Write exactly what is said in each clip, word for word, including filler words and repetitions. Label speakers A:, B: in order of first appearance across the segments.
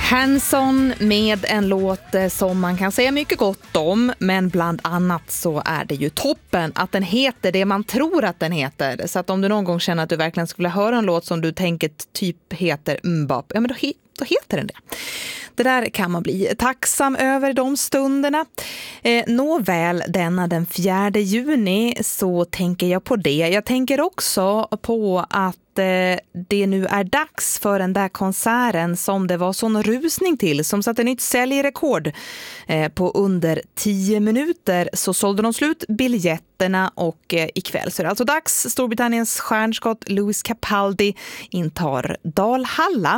A: Hanson med en låt som man kan säga mycket gott om, men bland annat så är det ju toppen att den heter det man tror att den heter. Så att om du någon gång känner att du verkligen skulle höra en låt som du tänker typ heter Mbap, ja men då, he- då heter den det. Det där kan man bli tacksam över de stunderna. Eh, nåväl, denna den fjärde juni så tänker jag på det. Jag tänker också på att det nu är dags för den där konserten som det var sån rusning till, som satte nytt säljrekord. På under tio minuter så sålde de slut biljetterna och ikväll så är det alltså dags. Storbritanniens stjärnskott Lewis Capaldi intar Dalhalla.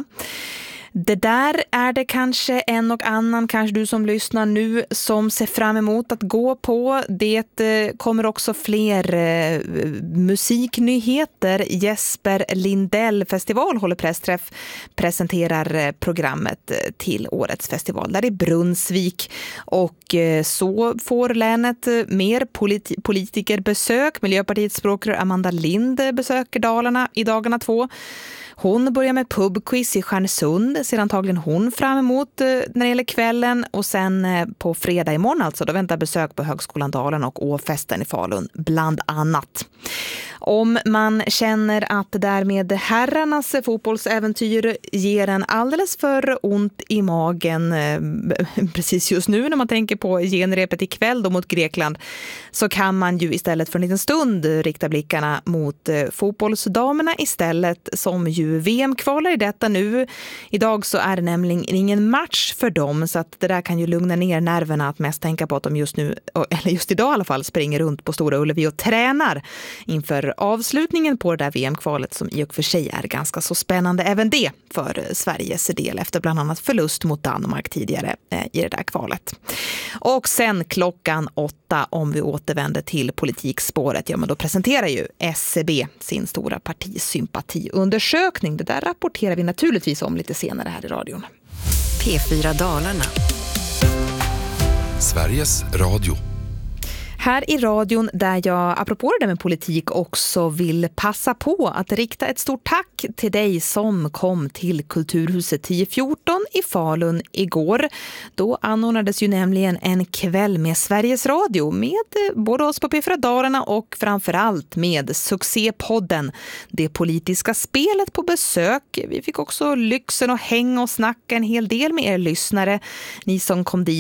A: Det där är det kanske en och annan, kanske du som lyssnar nu, som ser fram emot att gå på. Det kommer också fler eh, musiknyheter. Jesper Lindell Festival håller pressträff, presenterar programmet till årets festival där i Brunnsvik. Och eh, så får länet mer polit- politikerbesök. Miljöpartiets språkrör Amanda Lind besöker Dalarna i dagarna två. Hon börjar med pubquiz i Stjärnsund, ser antagligen hon fram emot när det gäller kvällen. Och sen på fredag imorgon alltså, då väntar besök på Högskolan Dalarna och Åfesten i Falun bland annat. Om man känner att det där med herrarnas fotbollsäventyr ger en alldeles för ont i magen precis just nu när man tänker på genrepet ikväll då mot Grekland, så kan man ju istället för en liten stund rikta blickarna mot fotbollsdamerna istället, som ju V M-kvalar i detta nu. Idag så är det nämligen ingen match för dem, så att det där kan ju lugna ner nerverna att mest tänka på att de just nu, eller just idag i alla fall, springer runt på Stora Ullevi och tränar inför avslutningen på det där V M-kvalet som i och för sig är ganska så spännande även det för Sveriges del efter bland annat förlust mot Danmark tidigare i det där kvalet. Och sen klockan åtta, om vi återvänder till politikspåret, ja men då presenterar ju S C B sin stora partisympatiundersökning. Det där rapporterar vi naturligtvis om lite senare här i radion.
B: P fyra Dalarna.
C: Sveriges Radio.
A: Här i radion där jag, apropå det med politik, också vill passa på att rikta ett stort tack till dig som kom till Kulturhuset tio fjorton i Falun igår. Då anordnades ju nämligen en kväll med Sveriges Radio med både oss på P fyra Dalarna och framförallt med succépodden Det politiska spelet på besök. Vi fick också lyxen att hänga och snacka en hel del med er lyssnare, ni som kom dit.